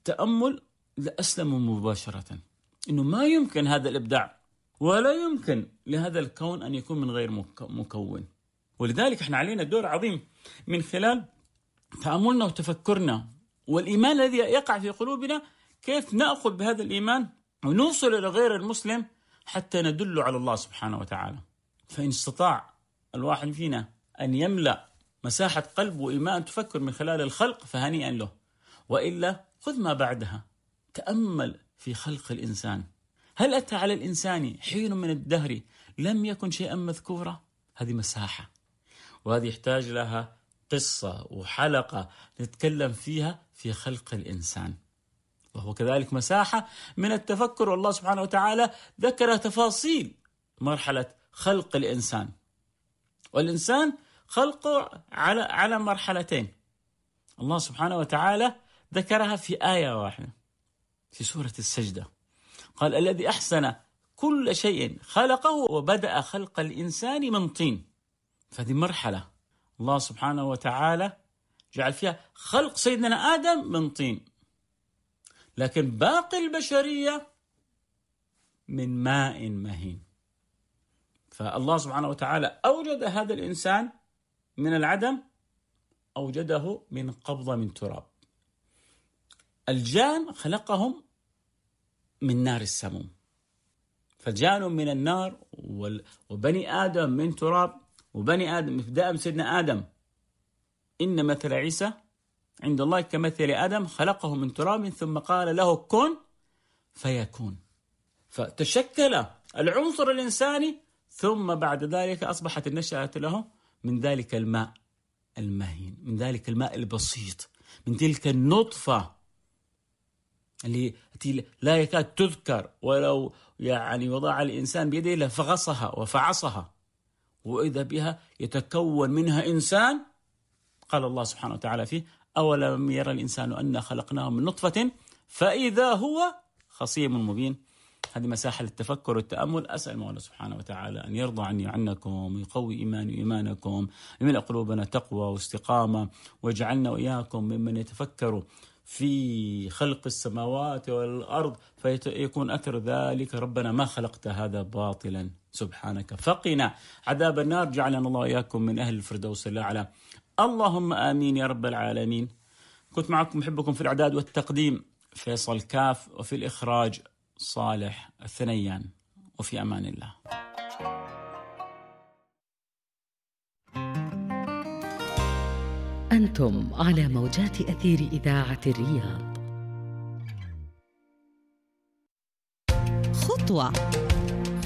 التأمل لأسلموا مباشرة إنه ما يمكن هذا الإبداع ولا يمكن لهذا الكون أن يكون من غير مكون. ولذلك احنا علينا دور عظيم من خلال تأملنا وتفكرنا والإيمان الذي يقع في قلوبنا، كيف نأخذ بهذا الإيمان ونوصل إلى غير المسلم حتى ندل على الله سبحانه وتعالى. فإن استطاع الواحد فينا أن يملأ مساحة قلب وإيمان تفكر من خلال الخلق فهنيئا له، وإلا خذ ما بعدها. تأمل في خلق الإنسان. هل أتى على الإنسان حين من الدهر لم يكن شيئا مذكورا؟ هذه مساحة، وهذه يحتاج لها قصة وحلقة نتكلم فيها في خلق الإنسان. وهو كذلك مساحة من التفكر، والله سبحانه وتعالى ذكر تفاصيل مرحلة خلق الإنسان. والإنسان خلقه على مرحلتين، الله سبحانه وتعالى ذكرها في آية واحدة في سورة السجدة، قال الذي أحسن كل شيء خلقه وبدأ خلق الإنسان من طين. فهذه مرحلة الله سبحانه وتعالى جعل فيها خلق سيدنا آدم من طين، لكن باقي البشرية من ماء مهين. فالله سبحانه وتعالى أوجد هذا الإنسان من العدم، أوجده من قبضة من تراب. الجان خلقهم من نار السموم، فجان من النار وبني آدم من تراب. وبني آدم ابتداء سيدنا آدم، إن مثل عيسى عند الله كمثل آدم خلقه من تراب ثم قال له كن فيكون. فتشكل العنصر الإنساني، ثم بعد ذلك أصبحت النشأة له من ذلك الماء المهين، من ذلك الماء البسيط، من تلك النطفة التي لا يكاد تذكر، ولو وضع الإنسان بيده لفغصها وفعصها، وإذا بها يتكون منها إنسان. قال الله سبحانه وتعالى فيه أولم يرى الإنسان أنا خلقناه من نطفة فإذا هو خصيم مبين. هذه مساحة للتفكر والتأمل. أسأل الله سبحانه وتعالى أن يرضى عني وعنكم ويقوي إيمانكم، يملأ قلوبنا تقوى واستقامة، ويجعلنا وإياكم ممن يتفكر في خلق السماوات والأرض فيكون أثر ذلك ربنا ما خلقت هذا باطلا سبحانك فقنا عذاب النار. جعلنا الله وإياكم من أهل الفردوس الأعلى. اللهم آمين يا رب العالمين. كنت معكم محبكم في الإعداد والتقديم فيصل كاف، وفي الإخراج صالح الثنيان، وفي أمان الله. أنتم على موجات أثير إذاعة الرياض. خطوة